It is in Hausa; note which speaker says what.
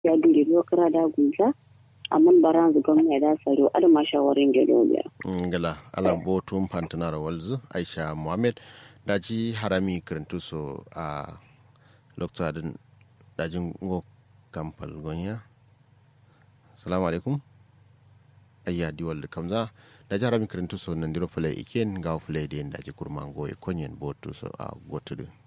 Speaker 1: ya dure lokara da gunza amma baran zu gwamnati da saro adama shawarin gelobiya
Speaker 2: ngala ala botum pantanar walzu Aisha Muhammad daji harami kirintuso a lokta din dajin go kampal gonya. Assalamu alaikum ayya diwal kamza daji harami kirintuso nandiro fulai iken ga fulai den daji kurmango e konyen botu so a gotudu